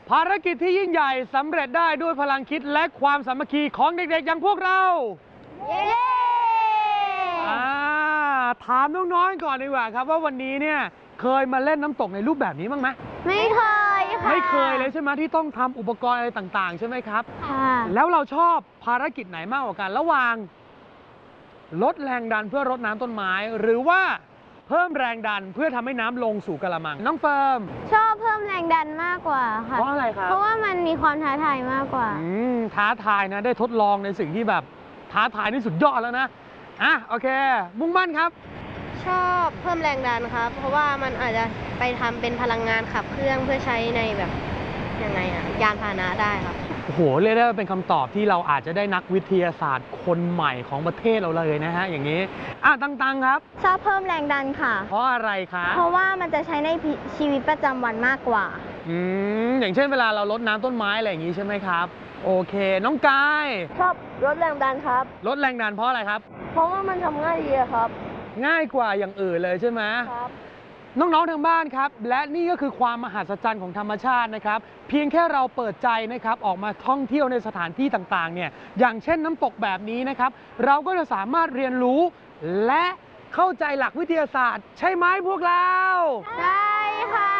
ภารกิจที่ยิ่งใหญ่สำเร็จได้ด้วยพลังคิดและความสามัคคีของเด็กๆอย่างพวกเราเย้ถามน้องๆก่อนดีกว่าครับว่าวันนี้เนี่ยเคยมาเล่นน้ำตกในรูปแบบนี้บ้างไหมไม่เคยค่ะไม่เคยเลยใช่ไหมที่ต้องทำอุปกรณ์อะไรต่างๆใช่ไหมครับค่ะแล้วเราชอบภารกิจไหนมากกว่ากันระหว่างลดแรงดันเพื่อรดน้ำต้นไม้หรือว่าเพิ่มแรงดันเพื่อทำให้น้ำลงสู่กระมังน้องเฟิร์มชอบเพิ่มแรงดันมากกว่าค่ะเพราะอะไรครับเพราะว่ามันมีความท้าทายมากกว่าท้าทายนะได้ทดลองในสิ่งที่แบบท้าทายนี่สุดยอดแล้วนะโอเคมุ่งมั่นครับชอบเพิ่มแรงดันครับเพราะว่ามันอาจจะไปทำเป็นพลังงานขับเครื่องเพื่อใช้ในแบบยังไงยานพาหนะได้ครับโอ้โหเรียกได้ว่าเป็นคำตอบที่เราอาจจะได้นักวิทยาศาสตร์คนใหม่ของประเทศเราเลยนะฮะอย่างนี้ตังครับชอบเพิ่มแรงดันค่ะเพราะอะไรคะเพราะว่ามันจะใช้ในชีวิตประจำวันมากกว่าอย่างเช่นเวลาเรารดน้ำต้นไม้อะไรอย่างนี้ใช่ไหมครับโอเคน้องกายชอบลดแรงดันครับลดแรงดันเพราะอะไรครับเพราะว่ามันทำง่ายดีครับง่ายกว่าอย่างอื่นเลยใช่ไหมครับน้องๆทางบ้านครับและนี่ก็คือความมหัศจรรย์ของธรรมชาตินะครับเพียงแค่เราเปิดใจนะครับออกมาท่องเที่ยวในสถานที่ต่างๆเนี่ยอย่างเช่นน้ำตกแบบนี้นะครับเราก็จะสามารถเรียนรู้และเข้าใจหลักวิทยาศาสตร์ใช่ไหมพวกเราใช่ค่ะ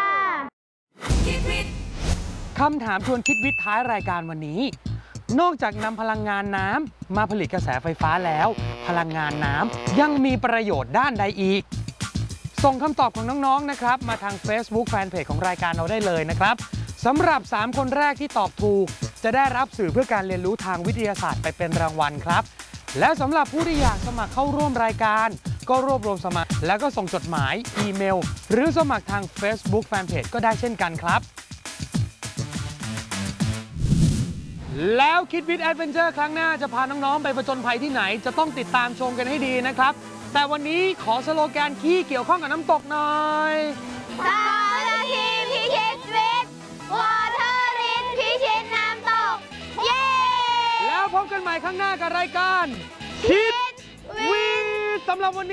คำถามชวนคิดวิทย์ท้ายรายการวันนี้นอกจากนำพลังงานน้ำมาผลิตกระแสไฟฟ้าแล้วพลังงานน้ำยังมีประโยชน์ด้านใดอีกส่งคำตอบของน้องๆนะครับมาทาง Facebook Fanpage ของรายการเราได้เลยนะครับสำหรับ3คนแรกที่ตอบถูกจะได้รับสื่อเพื่อการเรียนรู้ทางวิทยาศาสตร์ไปเป็นรางวัลครับและสำหรับผู้ที่อยากสมัครเข้าร่วมรายการก็รวบรวมสมัครแล้วก็ส่งจดหมายอีเมลหรือสมัครทาง Facebook Fanpage ก็ได้เช่นกันครับแล้วคิดวิทย์แอดเวนเจอร์ครั้งหน้าจะพาน้องๆไปผจญภัยที่ไหนจะต้องติดตามชมกันให้ดีนะครับแต่วันนี้ขอสโลแกนที่เกี่ยวข้องกับน้ำตกหน่อย 3 นาทีพิชิตวิทย์วอเตอร์ลินพิชิตน้ำตกเย้แล้วพบกันใหม่ข้างหน้ากับรายการคิดวิทย์สำหรับวันนี้